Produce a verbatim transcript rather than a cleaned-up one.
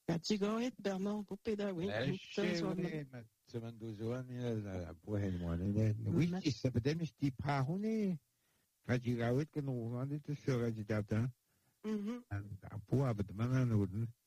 Categorie de Bernard pour pédagogie. Semaine d'Ozoane, la poêle, moi, oui, ça peut être, je dis, pas, on est, quand tu regardes que nous, on est sur le data, pour avoir de manière,